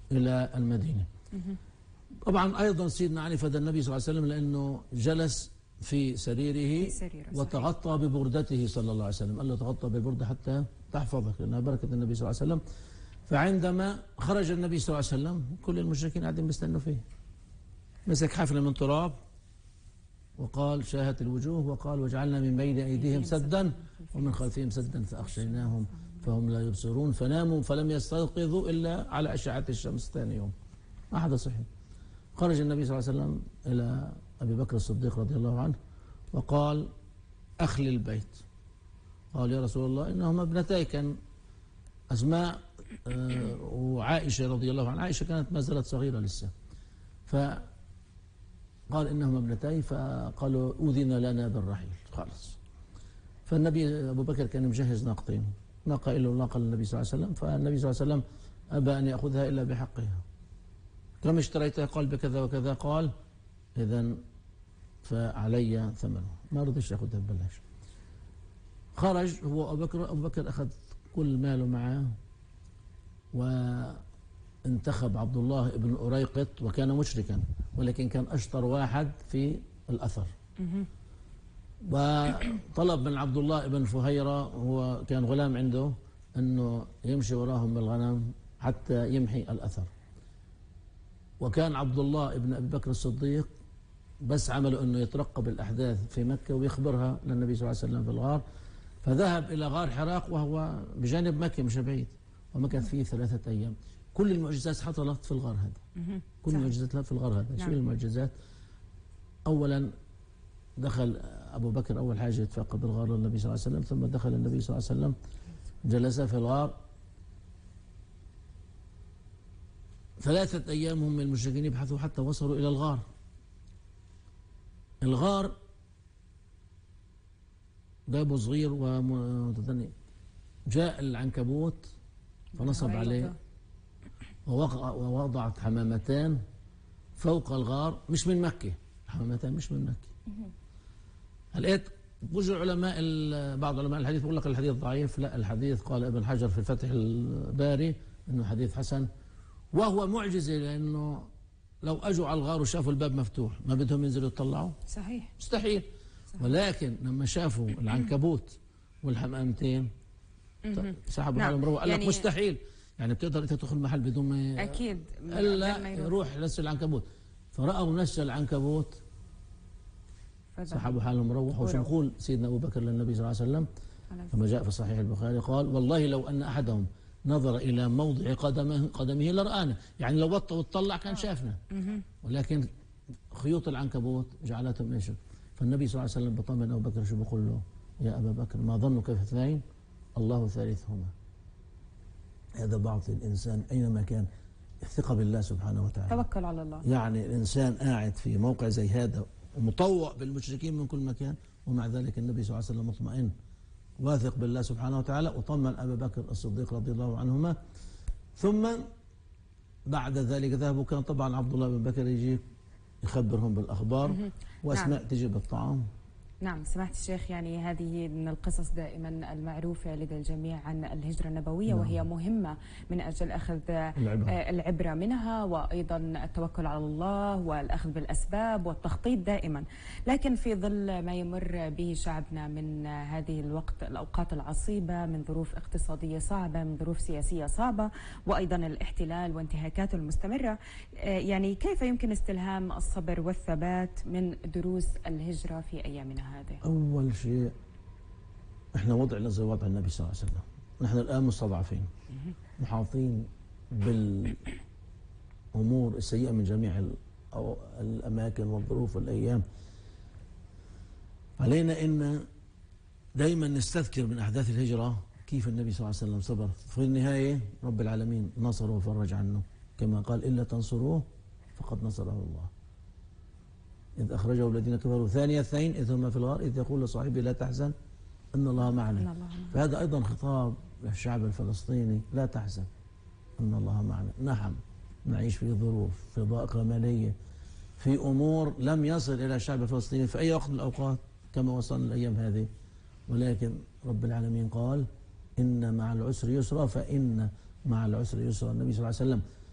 إلى المدينة. طبعا أيضا سيدنا علي فدى النبي صلى الله عليه وسلم لأنه جلس في سريره وتغطى ببردته صلى الله عليه وسلم. قال له تغطى بالبردة حتى تحفظك لأنها بركة النبي صلى الله عليه وسلم. فعندما خرج النبي صلى الله عليه وسلم كل المشركين قاعدين بيستنوا فيه، مسك حفنة من تراب وقال شاهت الوجوه وقال وجعلنا من بين أيديهم سدا ومن خلفهم سدا فأغشيناهم فهم لا يبصرون فناموا فلم يستيقظوا إلا على أشعة الشمس ثاني يوم. ما حدا صحي. خرج النبي صلى الله عليه وسلم إلى أبي بكر الصديق رضي الله عنه وقال أخلي البيت. قال يا رسول الله إنهما ابنتاي، كان أسماء وعائشة رضي الله عنها. عائشة كانت ما زالت صغيرة لسه، فقال إنهما ابنتاي، فقالوا أذن لنا بالرحيل خالص. فالنبي أبو بكر كان مجهز ناقتين، ناقة له وناقة للنبي صلى الله عليه وسلم، فالنبي صلى الله عليه وسلم أبى أن يأخذها إلا بحقها. كم اشتريتها؟ قال بكذا وكذا. قال إذن فعلي ثمنه، ما رضيش يأخذها ببلاش. خرج هو أبو بكر أخذ كل ماله معه وانتخب عبد الله بن أريقط، وكان مشركا ولكن كان أشطر واحد في الأثر. وطلب من عبد الله بن فهيرة، هو كان غلام عنده، أنه يمشي وراهم بالغنم حتى يمحي الأثر. وكان عبد الله بن أبي بكر الصديق بس عمله أنه يترقب الأحداث في مكة ويخبرها للنبي صلى الله عليه وسلم في الغار. فذهب إلى غار حراق وهو بجانب مكة مش بعيد، ومكث فيه 3 أيام. كل المعجزات حصلت في الغار هذا. كل المعجزات في الغار هذا. شو المعجزات؟ أولا دخل أبو بكر أول حاجة يتفقد الغار للنبي صلى الله عليه وسلم، ثم دخل النبي صلى الله عليه وسلم جلس في الغار 3 أيام. هم المشركين يبحثوا حتى وصلوا إلى الغار. الغار بابه صغير ومتدني. جاء العنكبوت فنصب عليه ووضعت حمامتان فوق الغار، مش من مكة، حمامتان مش من مكة. لقيت بوجه علماء بعض علماء الحديث بيقول لك الحديث ضعيف. لا، الحديث قال ابن حجر في الفتح الباري انه حديث حسن، وهو معجزة لأنه لو أجوا على الغار وشافوا الباب مفتوح ما بدهم ينزلوا يطلعوا؟ صحيح، مستحيل. صحيح. ولكن لما شافوا العنكبوت والحمامتين سحبوا حالهم روح. قال لك مستحيل، يعني بتقدر انت تدخل محل بدون ما اكيد الا يروح نسل العنكبوت. فرأوا نسل العنكبوت سحبوا حالهم روحوا. وشو نقول سيدنا أبو بكر للنبي صلى الله عليه وسلم كما جاء في صحيح البخاري قال والله لو أن أحدهم نظر إلى موضع قدمه لرآنا، يعني لو وطى وطلع كان شافنا، ولكن خيوط العنكبوت جعلتهم ايش؟ فالنبي صلى الله عليه وسلم بطمن أبو بكر، شو بقول له؟ يا أبا بكر ما ظنك في 2 الله ثالثهما. هذا بعض الإنسان أينما كان الثقة بالله سبحانه وتعالى، توكل على الله. يعني الإنسان قاعد في موقع زي هذا ومطوع بالمشركين من كل مكان، ومع ذلك النبي صلى الله عليه وسلم مطمئن واثق بالله سبحانه وتعالى، وطمن أبا بكر الصديق رضي الله عنهما. ثم بعد ذلك ذهبوا، كان طبعا عبد الله بن بكر يجي يخبرهم بالأخبار، وأسماء تجيب الطعام. نعم سمعت الشيخ، يعني هذه من القصص دائما المعروفة لدى الجميع عن الهجرة النبوية، وهي مهمة من أجل أخذ العبرة منها، وأيضا التوكل على الله والأخذ بالأسباب والتخطيط دائما. لكن في ظل ما يمر به شعبنا من هذه الأوقات العصيبة، من ظروف اقتصادية صعبة، من ظروف سياسية صعبة، وأيضا الاحتلال وانتهاكاته المستمرة، يعني كيف يمكن استلهام الصبر والثبات من دروس الهجرة في أيامنا هذه؟ أول شيء إحنا وضعنا زي وضع النبي صلى الله عليه وسلم. نحن الآن مستضعفين محاطين بالأمور السيئة من جميع الأماكن والظروف والأيام. علينا إن دائما نستذكر من أحداث الهجرة كيف النبي صلى الله عليه وسلم صبر. في النهاية رب العالمين نصره وفرج عنه، كما قال إلا تنصروه فقد نصره الله إذ أخرجه الذين كفروا ثاني 2 إذ هما في الغار إذ يقول لصاحبه لا تحزن إن الله معنا. فهذا أيضا خطاب للشعب الفلسطيني، لا تحزن إن الله معنا. نعم نعيش في ظروف، في ضائقة مالية، في أمور لم يصل إلى الشعب الفلسطيني في أي وقت من الأوقات كما وصلنا الأيام هذه، ولكن رب العالمين قال إن مع العسر يسرا، فإن مع العسر يسرا. النبي صلى الله عليه وسلم